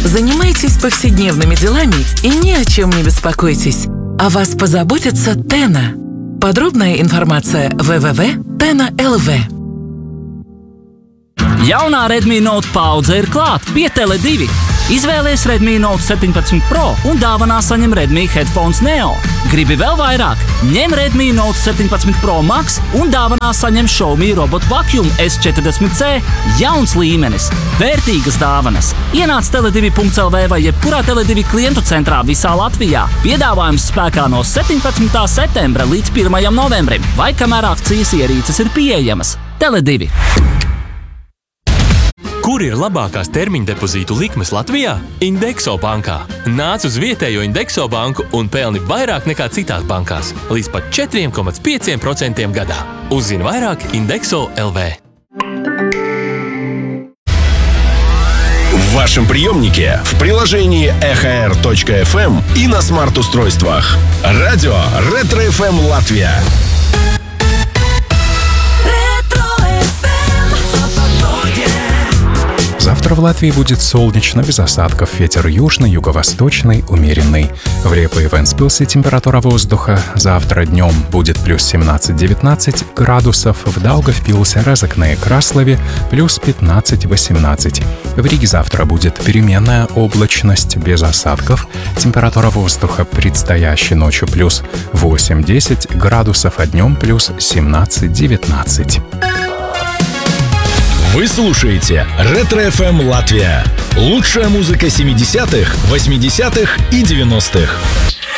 Занимайтесь повседневными делами и ни о чем не беспокойтесь. О вас позаботится Tena. Подробная информация www.tena.lv. Jaunā Redmi Note paudze ir klāt pie Tele2. Izvēlies Redmi Note 17 Pro un dāvanā saņem Redmi Headphones Neo. Gribi vēl vairāk? Ņem Redmi Note 17 Pro Max un dāvanā saņem Xiaomi Robot Vacuum S40C. Jauns līmenis, vērtīgas dāvanas. Ienāc Tele2.lv vai jebkurā Tele2 klientu centrā visā Latvijā. Piedāvājums spēkā no 17. septembra līdz 1. novembrim, vai kamēr akcijas ierīces ir pieejamas. Tele2. Kur ir labākās termiņdepozītu likmes Latvijā? Indexo bankā. Nāc uz vietējo Indexo banku un pelni vairāk nekā citās bankās. Līdz pat 4,5% gadā. Uzzini vairāk Indexo.lv. В вашем приемнике, в приложении EHR.FM и на смарт-устройствах. Радио Ретро-ФМ Латвия. Завтра в Латвии будет солнечно, без осадков. Ветер южный, юго-восточный, умеренный. В Репе и Вентспилсе температура воздуха завтра днем будет плюс 17-19 градусов. В Даугавпилсе, Разокне и Краслове плюс 15-18. В Риге завтра будет переменная облачность, без осадков. Температура воздуха предстоящей ночью плюс 8-10 градусов, а днем плюс 17-19. Вы слушаете Ретро-ФМ Латвия. Лучшая музыка 70-х, 80-х и 90-х.